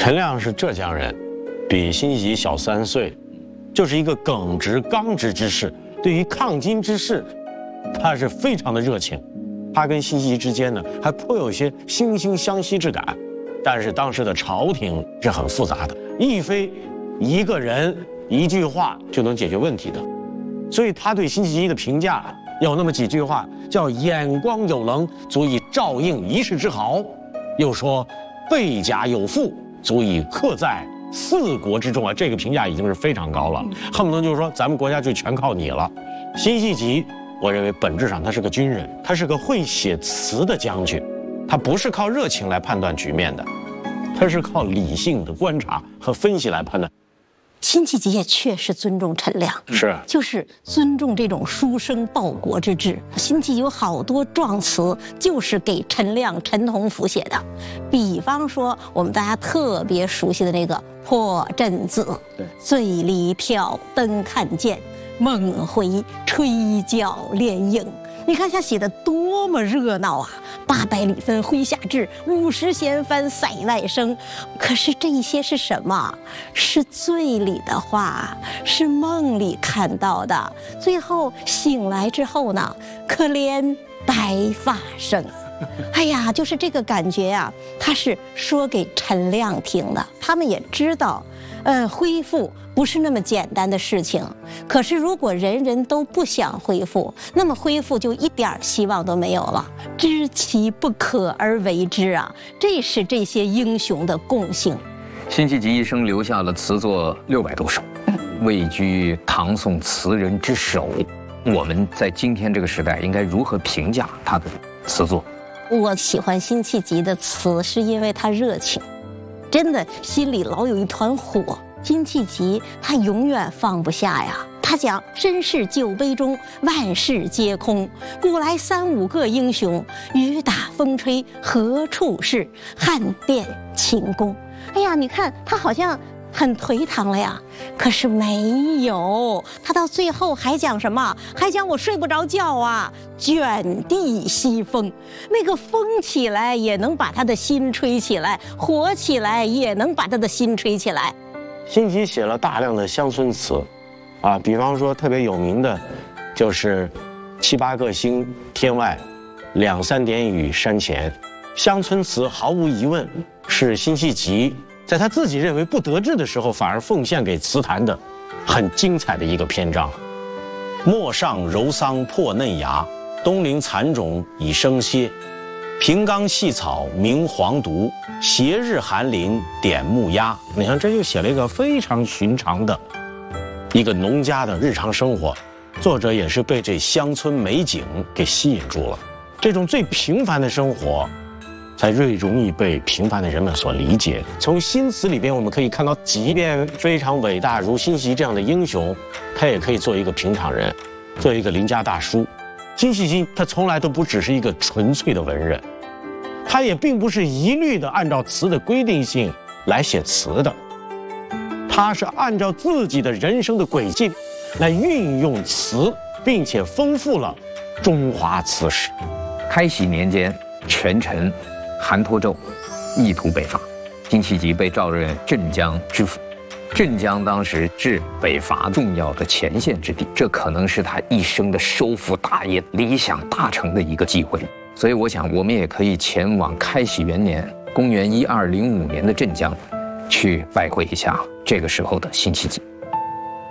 陈亮是浙江人，比辛弃疾小3岁，就是一个耿直刚直之士。对于抗金之事，他是非常的热情。他跟辛弃疾之间呢，还颇有些惺惺相惜之感。但是当时的朝廷是很复杂的，亦非一个人一句话就能解决问题的。所以他对辛弃疾的评价有那么几句话，叫眼光有棱，足以照应一世之豪；又说背甲有负，足以刻在4国之中啊。这个评价已经是非常高了，恨不得就是说咱们国家就全靠你了。辛弃疾，我认为本质上他是个军人，他是个会写词的将军，他不是靠热情来判断局面的，他是靠理性的观察和分析来判断。 辛弃疾也确实尊重陈亮，就是尊重这种书生报国之志。辛弃疾有好多壮词就是给陈亮、陈同甫写的，比方说我们大家特别熟悉的那个《破阵子》，醉里挑灯看剑，梦回吹角连营。你看他写的多么热闹啊！800里分麾下炙，50弦翻塞外声。可是这些是什么？是醉里的话，是梦里看到的。最后醒来之后呢，可怜白发生。哎呀，就是这个感觉呀，他是说给陈亮听的。他们也知道，恢复不是那么简单的事情。可是如果人人都不想恢复，那么恢复就一点希望都没有了。知其不可而为之啊，这是这些英雄的共性。 辛弃疾一生留下了词作600多首，位居唐宋词人之首。我们在今天这个时代应该如何评价他的词作？ 我喜欢辛弃疾的词，是因为他热情，真的心里老有一团火。辛弃疾他永远放不下呀。他讲身世酒杯中，万事皆空。古来3、5个英雄，雨打风吹何处是？汉殿秦宫。哎呀，你看他好像很颓唐了呀，可是没有，他到最后还讲什么？还讲我睡不着觉啊，卷地西风。那个风起来也能把他的心吹起来，火起来也能把他的心吹起来。 辛弃疾写了大量的乡村词，比方说特别有名的，就是7、8个星天外，2、3点雨山前。乡村词毫无疑问是辛弃疾在他自己认为不得志的时候，反而奉献给词坛的很精彩的一个篇章。陌上柔桑破嫩芽，东陵蚕种已生歇。平冈细草明黄毒，斜日寒林点木鸦。你看，这就写了一个非常寻常的一个农家的日常生活，作者也是被这乡村美景给吸引住了。这种最平凡的生活，才最容易被平凡的人们所理解。从新词里边，我们可以看到，即便非常伟大如辛弃疾这样的英雄，他也可以做一个平常人，做一个邻家大叔。辛弃疾他从来都不只是一个纯粹的文人，他也并不是一律的按照词的规定性来写词的，他是按照自己的人生的轨迹来运用词，并且丰富了中华词史。 开禧年间，权臣韩托胄意图北伐，辛弃疾被召任镇江知府。镇江当时是北伐重要的前线之地，这可能是他一生的收复大业、理想达成的一个机会。所以我想，我们也可以前往开禧元年（公元1205年）的镇江，去拜会一下这个时候的辛弃疾。